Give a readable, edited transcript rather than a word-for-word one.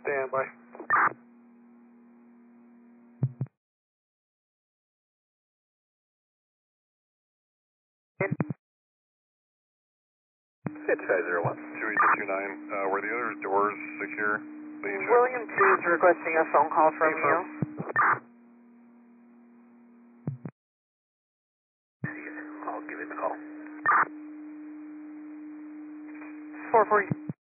Stand by. It's 501. 2829. Were the other doors secure? William 2 is requesting a phone call from you. I'll give him a call. 440.